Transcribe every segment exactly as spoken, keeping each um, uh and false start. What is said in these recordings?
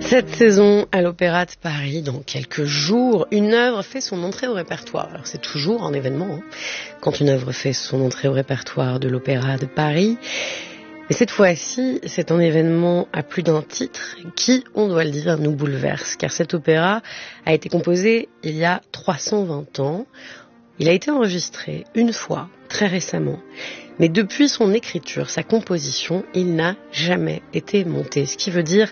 Cette saison à l'Opéra de Paris, dans quelques jours, une œuvre fait son entrée au répertoire. Alors c'est toujours un événement hein, quand une œuvre fait son entrée au répertoire de l'Opéra de Paris. Mais cette fois-ci, c'est un événement à plus d'un titre qui, on doit le dire, nous bouleverse. Car cet opéra a été composé il y a trois cent vingt ans. Il a été enregistré une fois, très récemment. Mais depuis son écriture, sa composition, il n'a jamais été monté. Ce qui veut dire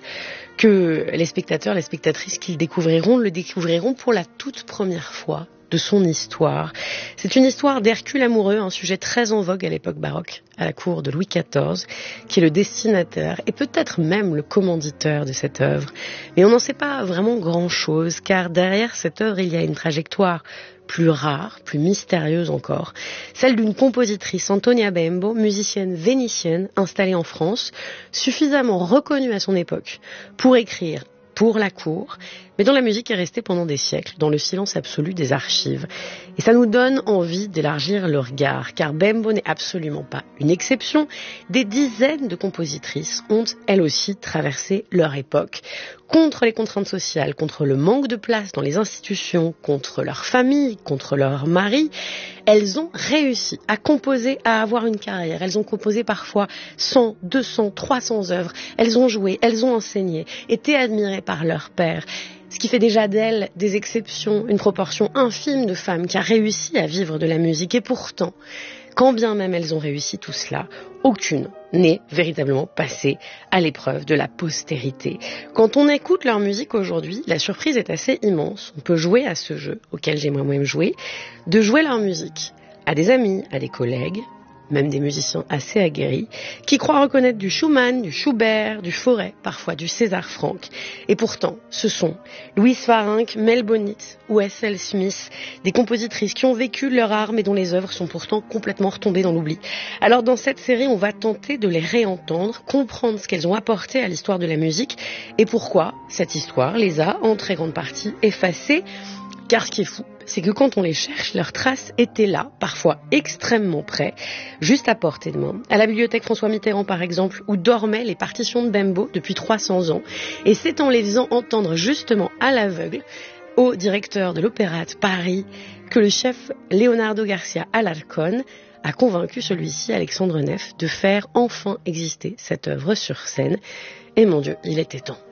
que les spectateurs, les spectatrices qui le découvriront, le découvriront pour la toute première fois de son histoire. C'est une histoire d'Hercule amoureux, un sujet très en vogue à l'époque baroque, à la cour de Louis quatorze, qui est le destinataire et peut-être même le commanditeur de cette œuvre. Mais on n'en sait pas vraiment grand-chose, car derrière cette œuvre, il y a une trajectoire plus rare, plus mystérieuse encore, celle d'une compositrice, Antonia Bembo, musicienne vénitienne installée en France, suffisamment reconnue à son époque pour écrire pour la cour, mais dont la musique est restée pendant des siècles dans le silence absolu des archives. Et ça nous donne envie d'élargir le regard, car Bembo n'est absolument pas une exception. Des dizaines de compositrices ont, elles aussi, traversé leur époque. Contre les contraintes sociales, contre le manque de place dans les institutions, contre leur famille, contre leur mari, elles ont réussi à composer, à avoir une carrière. Elles ont composé parfois cent, deux cents, trois cents œuvres. Elles ont joué, elles ont enseigné, été admirées par leur père. Ce qui fait déjà d'elles des exceptions, une proportion infime de femmes qui a réussi à vivre de la musique. Et pourtant, quand bien même elles ont réussi tout cela, aucune n'est véritablement passée à l'épreuve de la postérité. Quand on écoute leur musique aujourd'hui, la surprise est assez immense. On peut jouer à ce jeu, auquel j'ai moi-même joué, de jouer leur musique à des amis, à des collègues, même des musiciens assez aguerris, qui croient reconnaître du Schumann, du Schubert, du Fauré, parfois du César Franck. Et pourtant, ce sont Louise Farinck, Mel Bonit ou S L Smith, des compositrices qui ont vécu leur art, mais dont les œuvres sont pourtant complètement retombées dans l'oubli. Alors dans cette série, on va tenter de les réentendre, comprendre ce qu'elles ont apporté à l'histoire de la musique, et pourquoi cette histoire les a, en très grande partie, effacées. Car ce qui est fou, c'est que quand on les cherche, leurs traces étaient là, parfois extrêmement près, juste à portée de main. À la bibliothèque François Mitterrand, par exemple, où dormaient les partitions de Bembo depuis trois cents ans. Et c'est en les faisant entendre justement à l'aveugle au directeur de l'Opéra de Paris que le chef Leonardo Garcia Alarcón a convaincu celui-ci, Alexandre Neff, de faire enfin exister cette œuvre sur scène. Et mon Dieu, il était temps.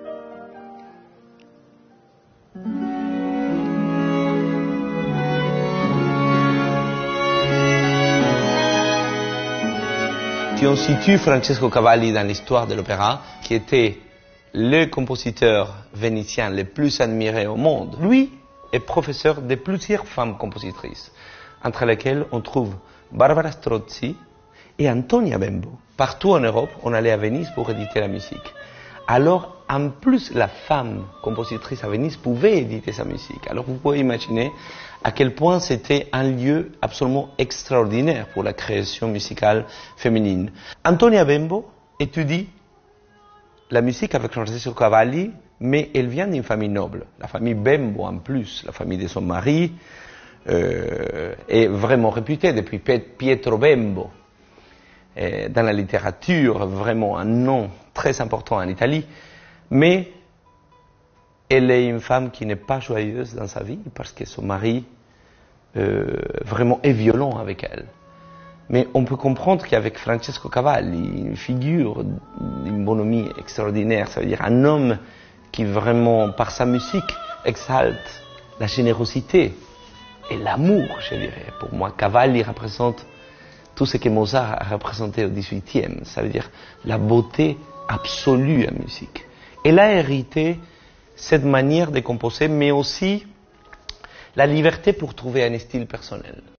Si on situe Francesco Cavalli dans l'histoire de l'opéra, qui était le compositeur vénitien le plus admiré au monde, lui est professeur de plusieurs femmes compositrices, entre lesquelles on trouve Barbara Strozzi et Antonia Bembo. Partout en Europe, on allait à Venise pour éditer la musique. Alors, en plus, la femme compositrice à Venise pouvait éditer sa musique. Alors, vous pouvez imaginer à quel point c'était un lieu absolument extraordinaire pour la création musicale féminine. Antonia Bembo étudie la musique avec Francesco Cavalli, mais elle vient d'une famille noble. La famille Bembo, en plus, la famille de son mari, euh, est vraiment réputée depuis Pietro Bembo. Et dans la littérature, vraiment un nom très important en Italie, mais elle est une femme qui n'est pas joyeuse dans sa vie parce que son mari euh, vraiment est violent avec elle. Mais on peut comprendre qu'avec Francesco Cavalli, une figure d'une bonhomie extraordinaire, ça veut dire un homme qui vraiment, par sa musique, exalte la générosité et l'amour, je dirais. Pour moi, Cavalli représente tout ce que Mozart a représenté au dix-huitième, ça veut dire la beauté absolue en musique. Elle a hérité cette manière de composer, mais aussi la liberté pour trouver un style personnel.